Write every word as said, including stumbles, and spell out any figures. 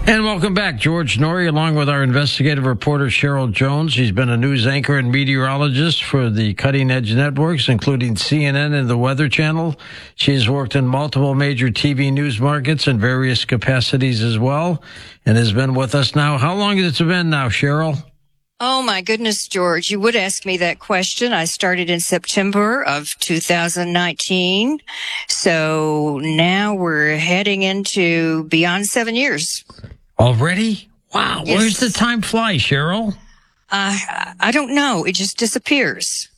And welcome back, George Noory, along with our investigative reporter, Cheryl Jones. She's been a news anchor and meteorologist for the Cutting Edge networks, including C N N and the Weather Channel. She has worked in multiple major T V news markets in various capacities as well, and has been with us now. How long has it been now, Cheryl? Oh, my goodness, George. You would ask me that question. I started in September of two thousand nineteen. So now we're heading into beyond seven years. Already? Wow. Yes. Where's the time fly, Cheryl? Uh, I don't know. It just disappears.